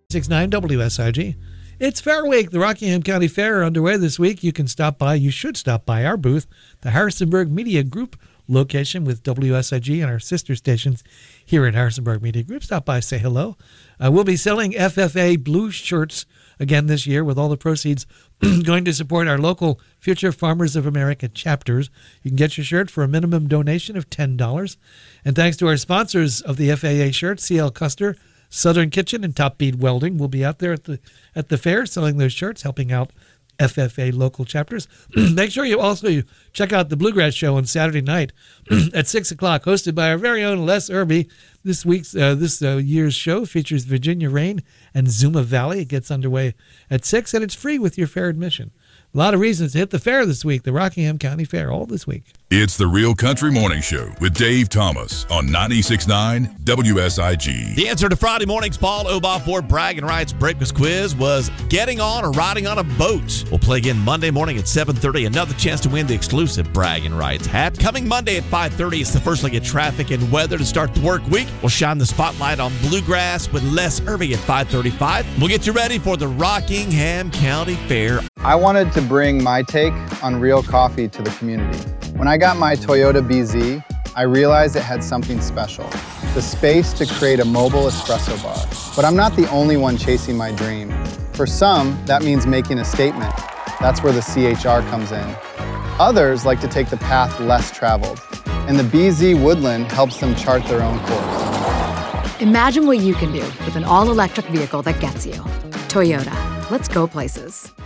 69 WSIG. It's Fair Week. The Rockingham County Fair underway this week. You should stop by our booth, the Harrisonburg Media Group location with WSIG and our sister stations here at Harrisonburg Media Group. Stop by, say hello. We'll be selling FFA blue shirts again this year with all the proceeds going to support our local Future Farmers of America chapters. You can get your shirt for a minimum donation of $10. And thanks to our sponsors of the FAA shirt, C.L. Custer, Southern Kitchen, and Top Bead Welding will be out there at the fair selling those shirts, helping out FFA local chapters. Make sure you also check out the Bluegrass Show on Saturday night at 6 o'clock, hosted by our very own Les Irby. This year's show features Virginia Rain and Zuma Valley. It gets underway at 6, and it's free with your fair admission. A lot of reasons to hit the fair this week, the Rockingham County Fair, all this week. It's the Real Country Morning Show with Dave Thomas on 96.9 WSIG. The answer to Friday morning's Paul Obaugh Ford Bragging Rights Breakfast Quiz was getting on or riding on a boat. We'll play again Monday morning at 7:30. Another chance to win the exclusive Bragging Rights hat. Coming Monday at 5:30, it's the first look at traffic and weather to start the work week. We'll shine the spotlight on Bluegrass with Les Irby at 5:35. We'll get you ready for the Rockingham County Fair. I wanted to bring my take on real coffee to the community. When I got my Toyota BZ, I realized it had something special, the space to create a mobile espresso bar. But I'm not the only one chasing my dream. For some, that means making a statement. That's where the CHR comes in. Others like to take the path less traveled, and the BZ Woodland helps them chart their own course. Imagine what you can do with an all-electric vehicle that gets you. Toyota. Let's go places.